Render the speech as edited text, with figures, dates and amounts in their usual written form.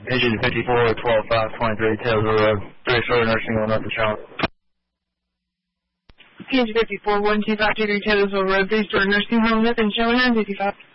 Agent 54, 12-5-23, Taylorsville Road, 3-story nursing home, nothing showing. Page 54, 12523 Taylorsville Road, 3-story nursing home, nothing showing on 55.